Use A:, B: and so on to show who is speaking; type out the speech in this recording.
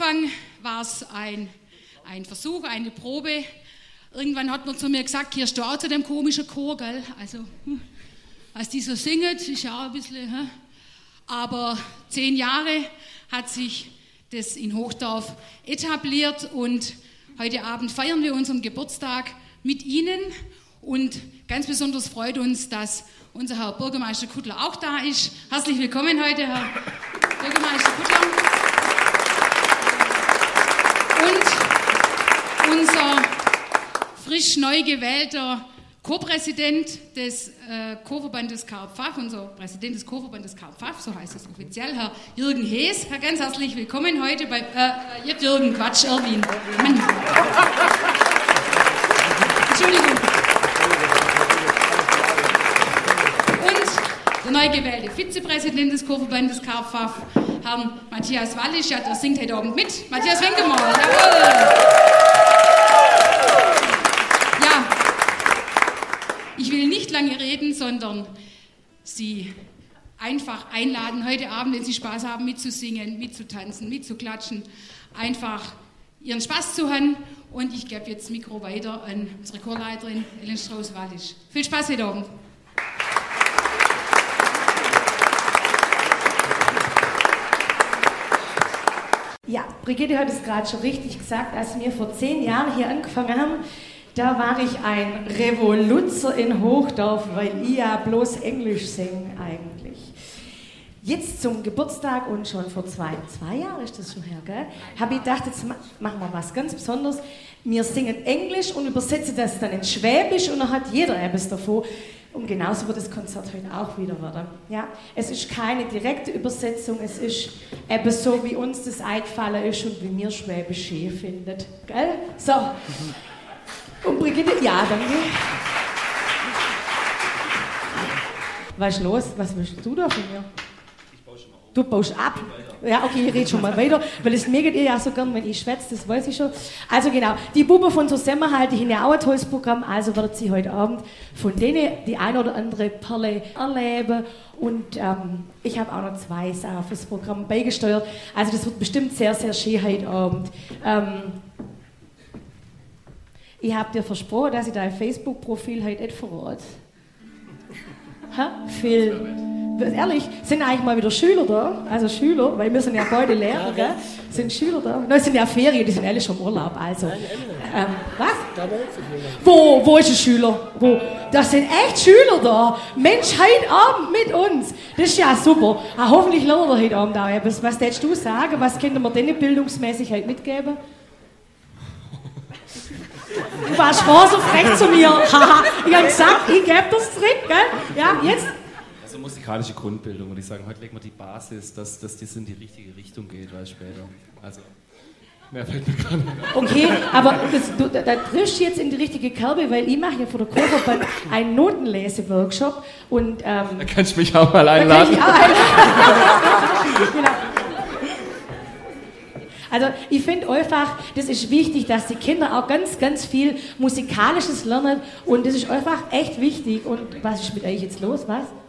A: Anfang war es ein Versuch, eine Probe. Irgendwann hat man zu mir gesagt, hier steht auch zu dem komischen Chor, gell? Also, als die so singen, ist ja auch ein bisschen... Aber 10 Jahre hat sich das in Hochdorf etabliert und heute Abend feiern wir unseren Geburtstag mit Ihnen und ganz besonders freut uns, dass unser Herr Bürgermeister Kuttler auch da ist. Herzlich willkommen heute, Herr Bürgermeister Kuttler. Und unser frisch neu gewählter Co-Präsident des Chorverbandes Karl-Pfaff, unser Präsident des Chorverbandes Karl-Pfaff, so heißt es offiziell, Herr Jürgen Hees. Herr, ganz herzlich willkommen heute bei Erwin. Mann. Entschuldigung. Und der neu gewählte Vizepräsident des Chorverbandes Karl-Pfaff, Herrn Matthias Wallisch, ja, der singt heute Abend mit. Matthias Wenkemann, jawohl. Ich will nicht lange reden, sondern Sie einfach einladen, heute Abend, wenn Sie Spaß haben, mitzusingen, mitzutanzen, mitzuklatschen, einfach Ihren Spaß zu haben. Und ich gebe jetzt das Mikro weiter an unsere Chorleiterin Ellen Strauß-Wallisch. Viel Spaß heute Abend.
B: Ja, Brigitte hat es gerade schon richtig gesagt, als wir vor 10 Jahren hier angefangen haben, da war ich ein Revoluzer in Hochdorf, weil ich ja bloß Englisch singe eigentlich. Jetzt zum Geburtstag und schon vor zwei Jahren ist das schon her, gell? Habe ich gedacht, jetzt machen wir was ganz Besonderes. Wir singen Englisch und übersetzen das dann in Schwäbisch und dann hat jeder etwas davon. Und genauso wird das Konzert heute auch wieder werden. Ja? Es ist keine direkte Übersetzung, es ist eben so, wie uns das eingefallen ist und wie wir Schwäbisch schön finden. Gell? So. Und Brigitte, ja, danke. Was ist los? Was willst du da von mir?
C: Ich baue schon mal auf.
B: Du baust ab? Ja, okay, ich rede schon mal weiter, weil es mir geht ihr ja so gern, wenn ich schwätze, das weiß ich schon. Also genau, die Buben von Zusammenhalt, die haben ja auch ein tolles Programm, also wird sie heute Abend von denen die ein oder andere Perle erleben. Und ich habe auch noch 2 Sachen fürs Programm beigesteuert. Also das wird bestimmt sehr, sehr schön heute Abend. Ich habe dir versprochen, dass ich dein Facebook-Profil heute nicht verrate. Phil, ehrlich, sind eigentlich mal wieder Schüler da? Also Schüler, weil wir sind ja beide Lehrer, gell? Sind Schüler da? Nein, es sind ja Ferien, die sind alle schon im Urlaub, also. Was? Wo ist ein Schüler? Wo? Da sind echt Schüler da. Mensch, heute Abend mit uns. Das ist ja super. Hoffentlich lernen wir heute Abend auch etwas. Was würdest du sagen? Was können wir denen bildungsmäßig heute mitgeben? Du warst vorher so frech zu mir. Ich habe gesagt, ich gebe das zurück, gell? Ja, jetzt?
C: Also musikalische Grundbildung, würde ich sagen. Heute legen wir die Basis, dass das in die richtige Richtung geht, weil später. Also, mehr fällt mir gar nicht ein.
B: Okay, aber da triffst du jetzt in die richtige Kerbe, weil ich mache ja vor der Chorverband einen Notenlese-Workshop und... da
C: kannst du mich auch mal einladen.
B: Da kann ich auch einladen. Genau. Also ich finde einfach, das ist wichtig, dass die Kinder auch ganz, ganz viel Musikalisches lernen und das ist einfach echt wichtig. Und was ist mit euch jetzt los, was?